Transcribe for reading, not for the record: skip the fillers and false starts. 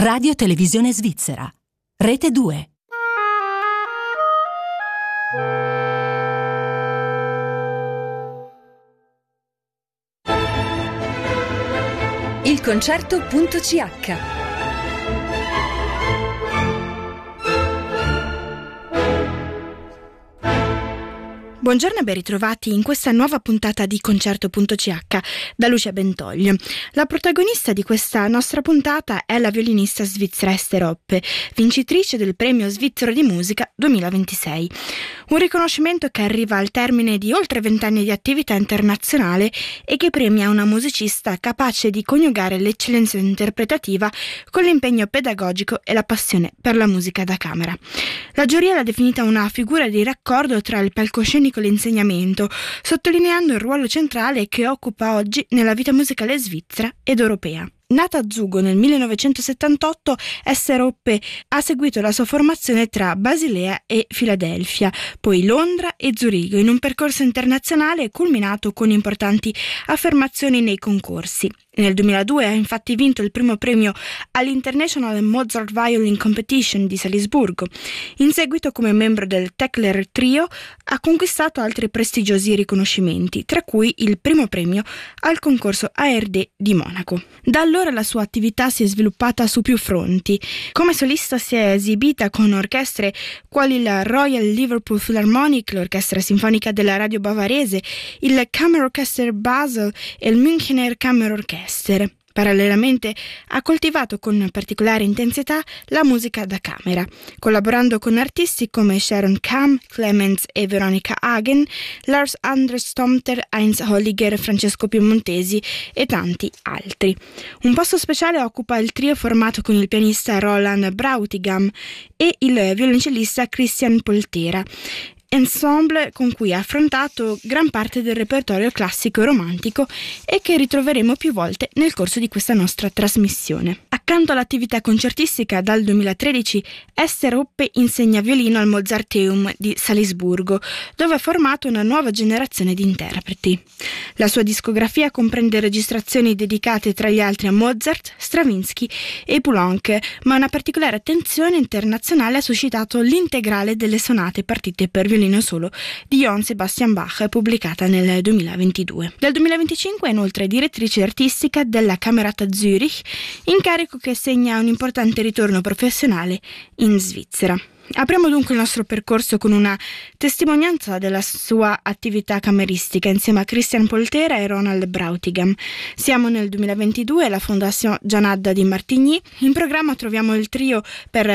Radio Televisione Svizzera. Rete 2. Il concerto.ch. Buongiorno e ben ritrovati in questa nuova puntata di Concerto.ch da Lucia Bentoglio. La protagonista di questa nostra puntata è la violinista svizzera Ester Hoppe, vincitrice del Premio Svizzero di Musica 2026. Un riconoscimento che arriva al termine di oltre 20 anni di attività internazionale e che premia una musicista capace di coniugare l'eccellenza interpretativa con l'impegno pedagogico e la passione per la musica da camera. La giuria l'ha definita una figura di raccordo tra il palcoscenico e l'insegnamento, sottolineando il ruolo centrale che occupa oggi nella vita musicale svizzera ed europea. Nata a Zugo nel 1978, Ester Hoppe ha seguito la sua formazione tra Basilea e Filadelfia, poi Londra e Zurigo, in un percorso internazionale culminato con importanti affermazioni nei concorsi. Nel 2002 ha infatti vinto il primo premio all'International Mozart Violin Competition di Salisburgo. In seguito, come membro del Tekler Trio, ha conquistato altri prestigiosi riconoscimenti, tra cui il primo premio al concorso ARD di Monaco. Da allora la sua attività si è sviluppata su più fronti. Come solista si è esibita con orchestre quali la Royal Liverpool Philharmonic, l'orchestra sinfonica della radio bavarese, il Kammerorchester Basel e il Münchener Kammerorchester. Parallelamente ha coltivato con particolare intensità la musica da camera, collaborando con artisti come Sharon Kam, Clemens e Veronica Hagen, Lars Anders Tomter, Heinz Holliger, Francesco Piemontesi e tanti altri. Un posto speciale occupa il trio formato con il pianista Roland Brautigam e il violoncellista Christian Poltera, ensemble con cui ha affrontato gran parte del repertorio classico e romantico e che ritroveremo più volte nel corso di questa nostra trasmissione. Accanto all'attività concertistica, dal 2013 Ester Hoppe insegna violino al Mozarteum di Salisburgo, dove ha formato una nuova generazione di interpreti. La sua discografia comprende registrazioni dedicate tra gli altri a Mozart, Stravinsky e Poulenc, ma una particolare attenzione internazionale ha suscitato l'integrale delle sonate partite per violino solo di Johann Sebastian Bach, pubblicata nel 2022. Dal 2025 è inoltre direttrice artistica della Camerata Zürich, incarico che segna un importante ritorno professionale in Svizzera. Apriamo dunque il nostro percorso con una testimonianza della sua attività cameristica insieme a Christian Poltera e Ronald Brautigam. Siamo nel 2022 alla Fondation Gianadda di Martigny. In programma troviamo il trio per